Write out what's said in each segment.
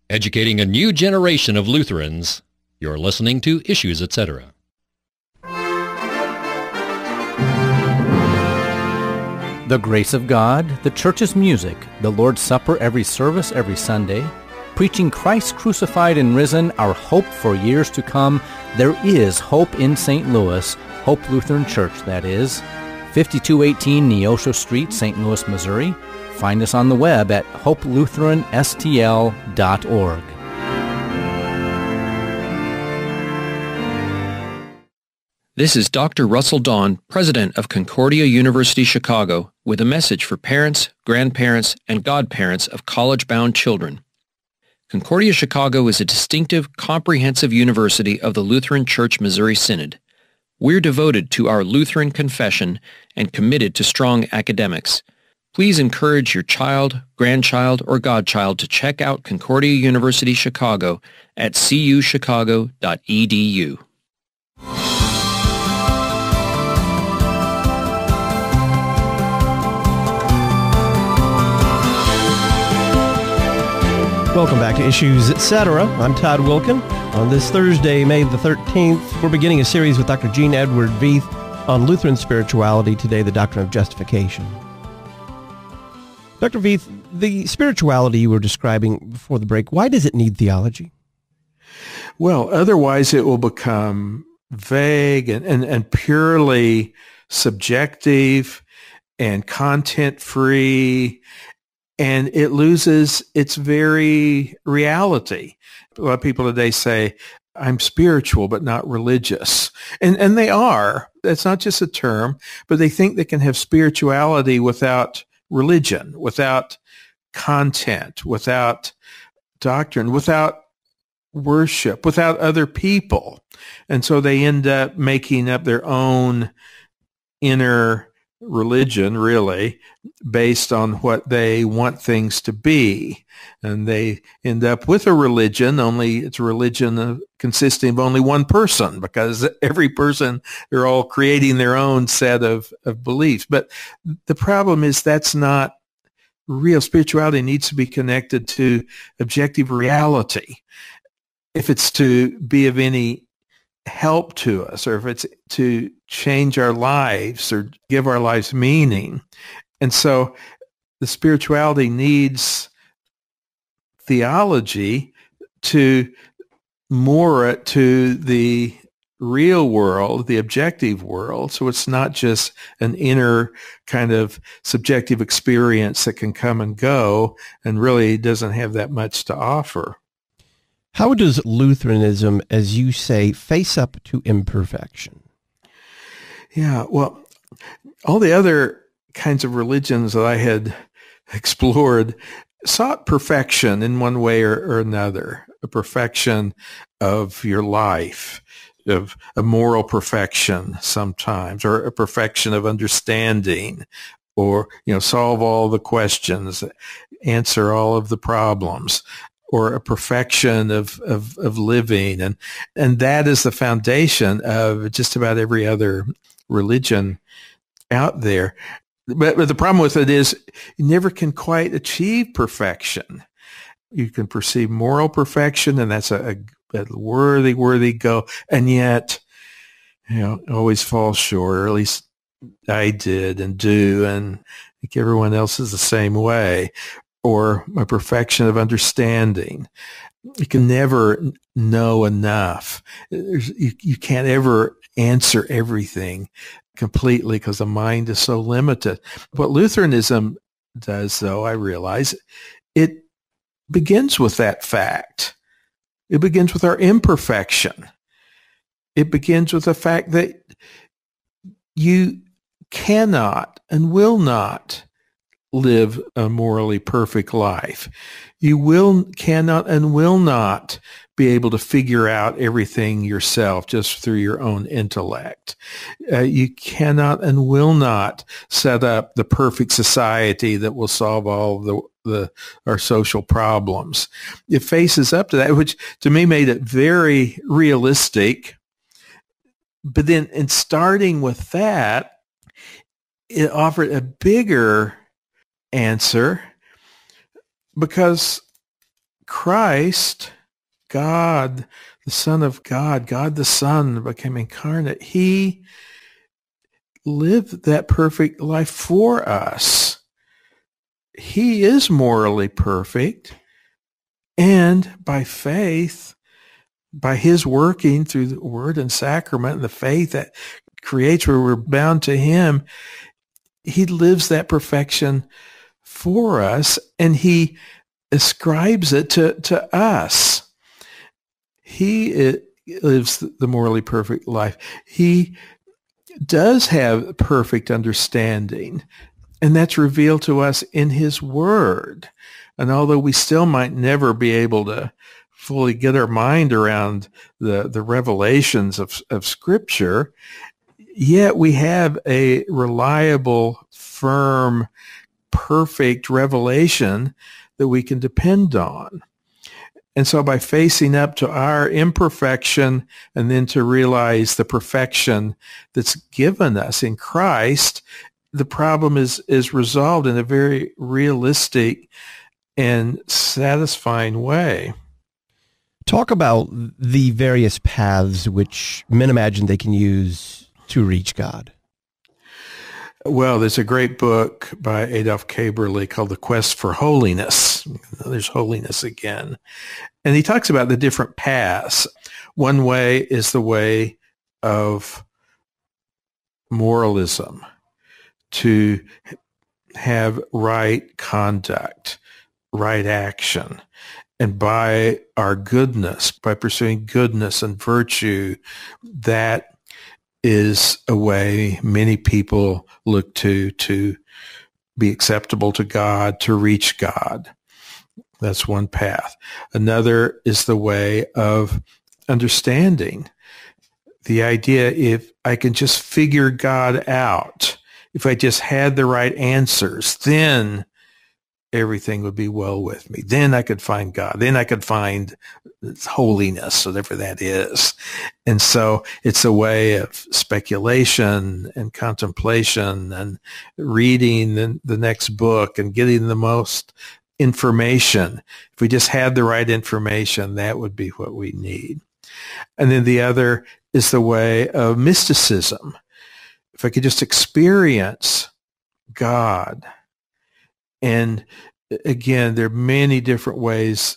Educating a new generation of Lutherans. You're listening to Issues, Etc. The grace of God, the church's music, the Lord's Supper every service every Sunday, preaching Christ crucified and risen, our hope for years to come. There is hope in St. Louis, Hope Lutheran Church, that is. 5218 Neosho Street, St. Louis, Missouri. Find us on the web at hopelutheranstl.org. This is Dr. Russell Dawn, President of Concordia University Chicago, with a message for parents, grandparents, and godparents of college-bound children. Concordia Chicago is a distinctive, comprehensive university of the Lutheran Church Missouri Synod. We're devoted to our Lutheran confession and committed to strong academics. Please encourage your child, grandchild, or godchild to check out Concordia University Chicago at cuchicago.edu. Welcome back to Issues, Etc. I'm Todd Wilkin. On this Thursday, May the 13th, we're beginning a series with Dr. Gene Edward Veith on Lutheran spirituality, today the doctrine of justification. Dr. Veith, the spirituality you were describing before the break, why does it need theology? Well, otherwise it will become vague and purely subjective and content-free, and it loses its very reality. A lot of people today say, I'm spiritual but not religious. And they are. That's not just a term, but they think they can have spirituality without religion, without content, without doctrine, without worship, without other people. And so they end up making up their own inner religion, really, based on what they want things to be. And they end up with a religion, only it's a religion consisting of only one person, because every person, they're all creating their own set of beliefs. But the problem is that's not real. Spirituality needs to be connected to objective reality. If it's to be of any help to us, or if it's to change our lives or give our lives meaning. And so the spirituality needs theology to moor it to the real world, the objective world. So it's not just an inner kind of subjective experience that can come and go and really doesn't have that much to offer. How does Lutheranism, as you say, face up to imperfection? Yeah, well, all the other kinds of religions that I had explored sought perfection in one way or another, a perfection of your life, of a moral perfection sometimes, or a perfection of understanding, or, solve all the questions, answer all of the problems, or a perfection of living. And that is the foundation of just about every other religion out there. But the problem with it is you never can quite achieve perfection. You can perceive moral perfection, and that's a worthy goal, and yet, always fall short, or at least I did and do, and I think everyone else is the same way. Or a perfection of understanding. You can never know enough. You can't ever answer everything completely because the mind is so limited. What Lutheranism does, though, I realize, it begins with that fact. It begins with our imperfection. It begins with the fact that you cannot and will not live a morally perfect life. You cannot and will not be able to figure out everything yourself just through your own intellect. You cannot and will not set up the perfect society that will solve all of our social problems. It faces up to that, which to me made it very realistic. But then in starting with that, it offered a bigger answer, because Christ, God, the Son of God, God the Son became incarnate. He lived that perfect life for us. He is morally perfect, and by faith, by his working through the word and sacrament and the faith that creates where we're bound to him, he lives that perfection for us, and he ascribes it to us. He lives the morally perfect life. He does have perfect understanding, and that's revealed to us in his word. And although we still might never be able to fully get our mind around the revelations of Scripture, yet we have a reliable, firm, perfect revelation that we can depend on. And so by facing up to our imperfection and then to realize the perfection that's given us in Christ, the problem is resolved in a very realistic and satisfying way. Talk about the various paths which men imagine they can use to reach God. Well, there's a great book by Adolf Kaberle called The Quest for Holiness. There's holiness again. And he talks about the different paths. One way is the way of moralism, to have right conduct, right action. And by our goodness, by pursuing goodness and virtue, that is a way many people look to be acceptable to God, to reach God. That's one path. Another is the way of understanding. The idea, if I can just figure God out, if I just had the right answers, then everything would be well with me. Then I could find God. Then I could find holiness, whatever that is. And so it's a way of speculation and contemplation and reading the next book and getting the most information. If we just had the right information, that would be what we need. And then the other is the way of mysticism. If I could just experience God. And again, there are many different ways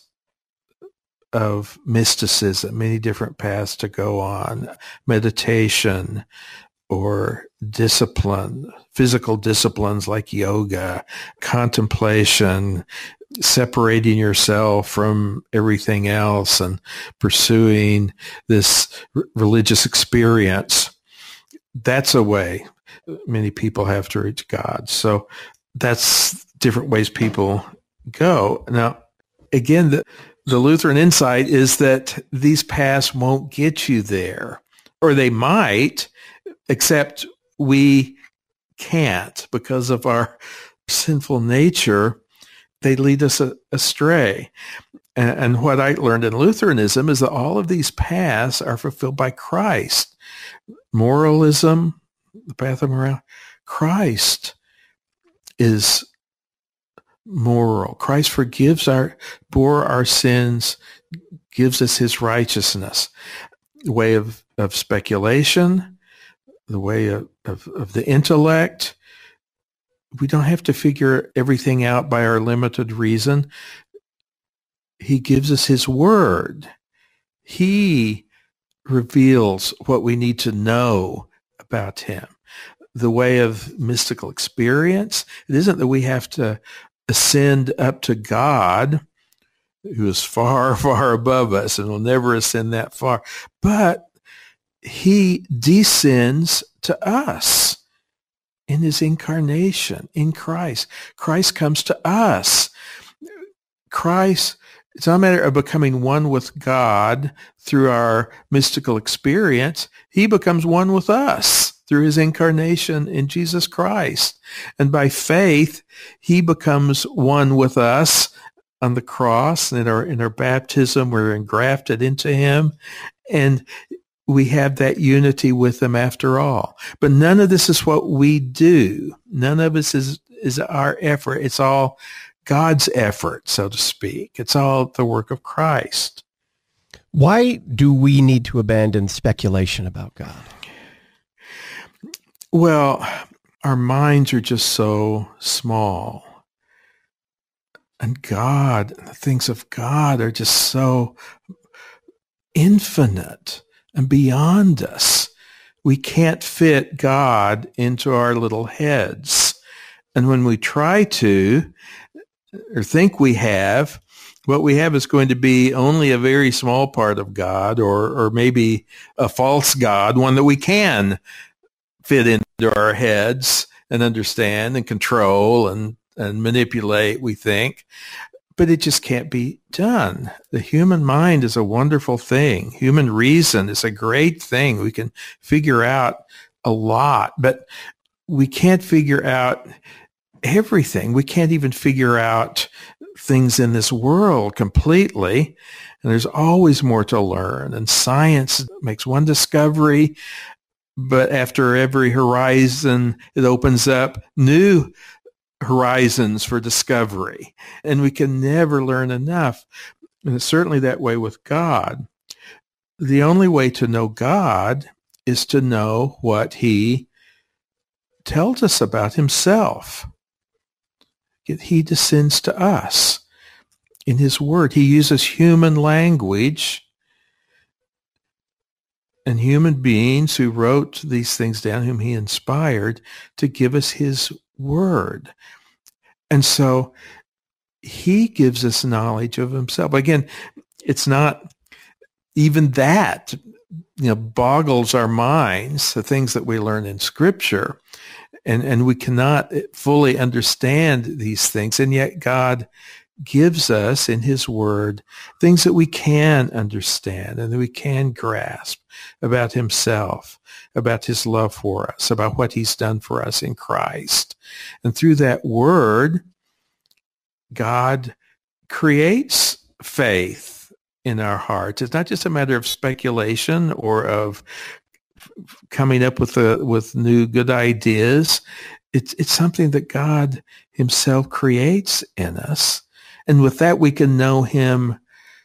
of mysticism, many different paths to go on. Meditation or discipline, physical disciplines like yoga, contemplation, separating yourself from everything else and pursuing this religious experience. That's a way many people have to reach God. So that's different ways people go. Now, again, the Lutheran insight is that these paths won't get you there, or they might, except we can't because of our sinful nature. They lead us astray. And what I learned in Lutheranism is that all of these paths are fulfilled by Christ. Moralism, the path of morality, Christ is moral. Christ bore our sins, gives us his righteousness. The way of speculation, the way of the intellect. We don't have to figure everything out by our limited reason. He gives us his word. He reveals what we need to know about him. The way of mystical experience, it isn't that we have to ascend up to God, who is far, far above us and will never ascend that far, but he descends to us in his incarnation, in Christ. Christ comes to us. Christ, it's not a matter of becoming one with God through our mystical experience. He becomes one with us through his incarnation in Jesus Christ. And by faith, he becomes one with us on the cross, and in our baptism, we're engrafted into him. And we have that unity with him after all. But none of this is what we do. None of this is our effort. It's all God's effort, so to speak. It's all the work of Christ. Why do we need to abandon speculation about God? Well, our minds are just so small. And God, the things of God are just so infinite and beyond us. We can't fit God into our little heads. And when we try to, or think we have, what we have is going to be only a very small part of God, or maybe a false God, one that we can fit into our heads and understand and control and manipulate, we think. But it just can't be done. The human mind is a wonderful thing. Human reason is a great thing. We can figure out a lot, but we can't figure out everything. We can't even figure out things in this world completely. And there's always more to learn. And science makes one discovery, but after every horizon, it opens up new horizons for discovery. And we can never learn enough. And it's certainly that way with God. The only way to know God is to know what he tells us about himself. He descends to us in his word. He uses human language and human beings who wrote these things down, whom he inspired, to give us his word. And so he gives us knowledge of himself. Again, it's not even that, boggles our minds, the things that we learn in Scripture. And we cannot fully understand these things. And yet God gives us in his word things that we can understand and that we can grasp about himself, about his love for us, about what he's done for us in Christ. And through that word, God creates faith in our hearts. It's not just a matter of speculation or of coming up with new good ideas. It's something that God himself creates in us. And with that, we can know him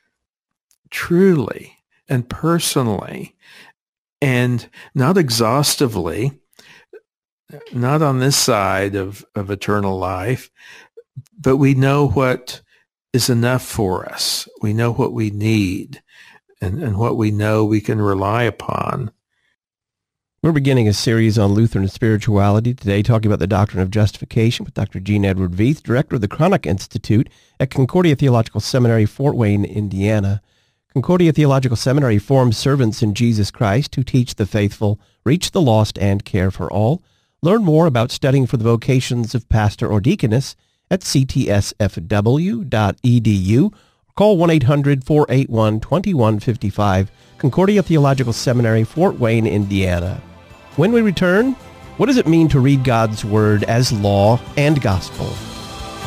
truly and personally, and not exhaustively, not on this side of eternal life, but we know what is enough for us. We know what we need and what we know we can rely upon. We're beginning a series on Lutheran spirituality today, talking about the doctrine of justification with Dr. Gene Edward Veith, director of the Chronic Institute at Concordia Theological Seminary, Fort Wayne, Indiana. Concordia Theological Seminary forms servants in Jesus Christ who teach the faithful, reach the lost, and care for all. Learn more about studying for the vocations of pastor or deaconess at ctsfw.edu. Call 1-800-481-2155, Concordia Theological Seminary, Fort Wayne, Indiana. When we return, what does it mean to read God's Word as law and gospel?